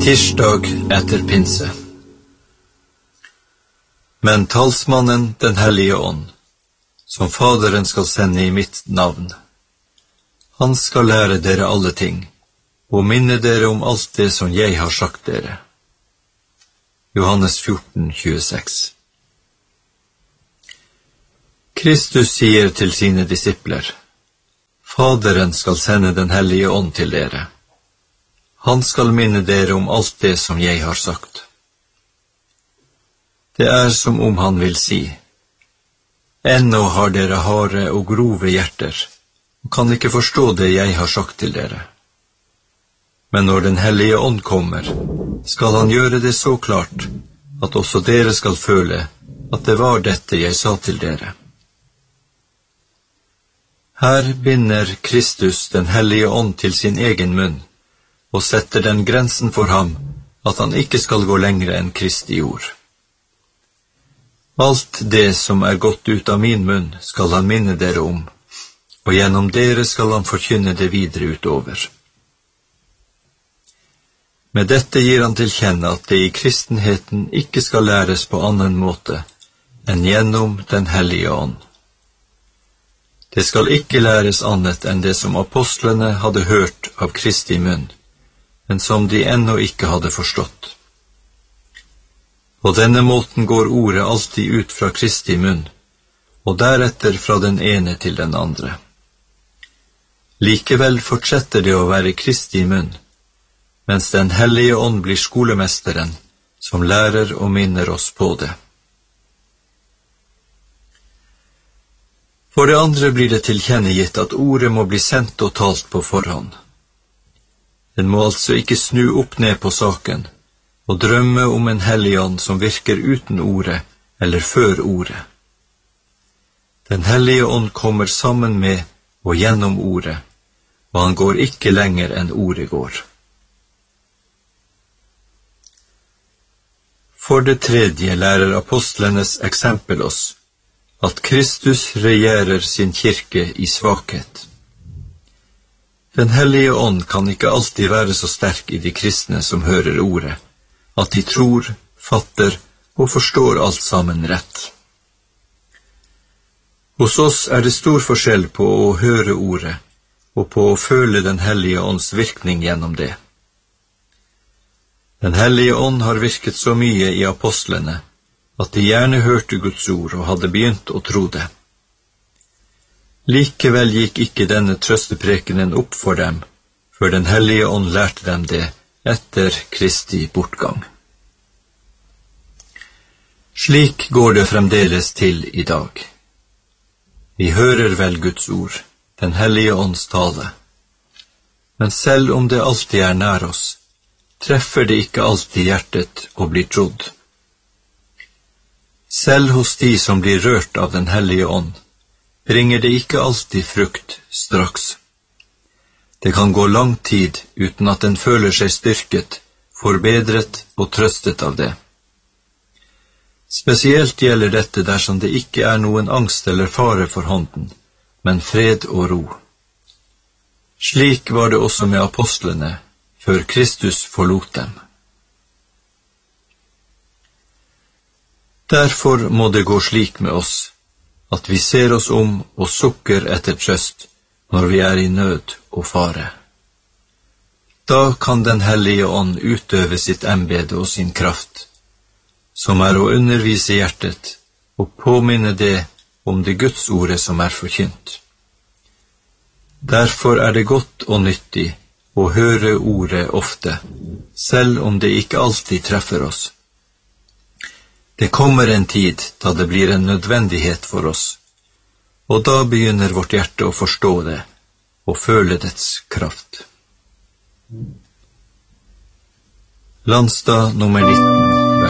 Tirsdag etter pinse. Men talsmannen, den hellige ånd, som Faderen skal sende i mitt navn, han skal lære dere alle ting, og minne dere om alt det som jeg har sagt dere. Johannes 14:26. Kristus sier til sine disipler: Faderen skal sende den hellige ånd til dere. Han skal minne dere om alt det som jeg har sagt. Det er som om han vil si: Ennå har dere harde og grove hjerter, og kan ikke forstå det jeg har sagt til dere. Men når den hellige ånd kommer, skal han gjøre det så klart, at også dere skal føle at det var dette jeg sa til dere. Her binder Kristus den hellige ånd til sin egen munn, og setter den grensen for ham at han ikke skal gå lengre enn Kristi ord. Alt det som er gått ut av min munn skal han minne dere om, og gjennom dere skal han forkynne det videre utover. Med dette gir han til kjenne at det i kristenheten ikke skal læres på annen måte enn gjennom den hellige ånd. Det skal ikke læres annet enn det som apostlene hadde hørt av Kristi munn, men som de ennå ikke hadde forstått. På denne måten går ordet alltid ut fra Kristi munn, og deretter fra den ene til den andre. Likevel fortsetter det å være Kristi munn, mens den hellige ånd blir skolemesteren, som lærer og minner oss på det. For det andre blir det tilkjennegitt at ordet må bli sendt og talt på forhånd. Den må altså ikke snu opp ned på saken, og drømme om en hellig ånd som virker uten ordet eller før ordet. Den hellige ånd kommer sammen med og gjennom ordet, og han går ikke lenger enn ordet går. For det tredje lærer apostlenes eksempel oss at Kristus regjerer sin kirke i svakhet. Den hellige ånd kan ikke alltid være så sterk i de kristne som hører ordet, at de tror, fatter og forstår alt sammen rett. Hos oss er det stor forskjell på å høre ordet og på å føle den hellige ånds virkning gjennom det. Den hellige ånd har virket så mye i apostlene at de gjerne hørte Guds ord og hadde begynt å tro det. Likevel gikk ikke denne trøsteprekenen opp for dem, før den hellige ånd lærte dem det etter Kristi bortgang. Slik går det fremdeles til i dag. Vi hører vel Guds ord, den hellige ånds tale, men selv om det alltid er nær oss, treffer det ikke alltid hjertet og blir trodd. Selv hos de som blir rørt av den hellige ånd, bringer det ikke alltid frukt straks. Det kan gå lang tid uten at den føler seg styrket, forbedret og trøstet av det. Spesielt gjelder dette dersom det ikke er noen angst eller fare for hånden, men fred og ro. Slik var det også med apostlene, før Kristus forlot dem. Derfor må det gå slik med oss, at vi ser oss om og sukker etter trøst når vi er i nød og fare. Da kan den hellige ånd utøve sitt embete og sin kraft, som er å undervise hjertet og påminne det om det Guds ordet som er forkynt. Derfor er det godt og nyttig å høre ordet ofte, selv om det ikke alltid treffer oss. Det kommer en tid da det blir en nødvendighet for oss, og da begynner vårt hjerte å forstå det og føle dets kraft. Landstad nummer 19.